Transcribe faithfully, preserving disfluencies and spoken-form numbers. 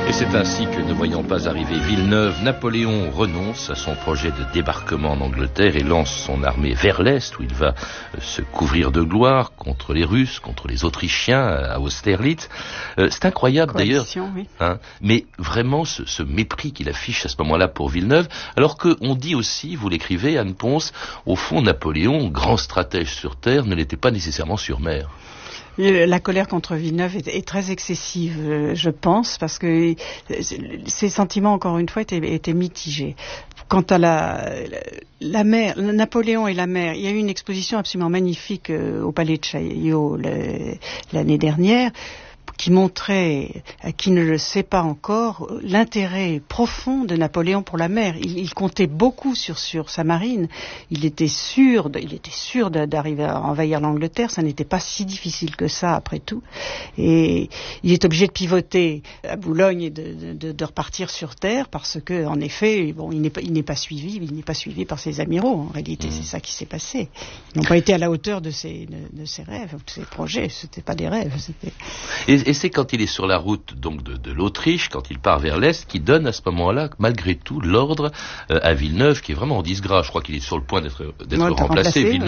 Et c'est ainsi que, ne voyant pas arriver Villeneuve, Napoléon renonce à son projet de débarquement en Angleterre et lance son armée vers l'Est, où il va se couvrir de gloire contre les Russes, contre les Autrichiens à Austerlitz. Euh, c'est incroyable d'ailleurs, oui. hein, mais vraiment ce, ce mépris qu'il affiche à ce moment-là pour Villeneuve, alors qu'on dit aussi, vous l'écrivez, Anne Ponce, au fond Napoléon, grand stratège sur terre, ne l'était pas nécessairement sur mer. La colère contre Villeneuve est, est très excessive, euh, je pense, parce que ses sentiments, encore une fois, étaient, étaient mitigés. Quant à la, la, la mer, Napoléon et la mer, il y a eu une exposition absolument magnifique euh, au Palais de Chaillot le, l'année dernière, qui montrait, à qui ne le sait pas encore, l'intérêt profond de Napoléon pour la mer. Il, il comptait beaucoup sur, sur sa marine. Il était sûr, de, il était sûr de, d'arriver à envahir l'Angleterre. Ça n'était pas si difficile que ça, après tout. Et il est obligé de pivoter à Boulogne et de, de, de repartir sur terre parce que, en effet, bon, il n'est pas, il n'est pas suivi, il n'est pas suivi par ses amiraux. En réalité, mmh. c'est ça qui s'est passé. Ils n'ont pas été à la hauteur de ses, de, de ses rêves, de ses projets. C'était pas des rêves. C'était... Et, Et c'est quand il est sur la route donc de, de l'Autriche, quand il part vers l'Est, qu'il donne à ce moment-là, malgré tout, l'ordre euh, à Villeneuve, qui est vraiment en disgrâce. Je crois qu'il est sur le point d'être, d'être ouais, remplacé. remplacé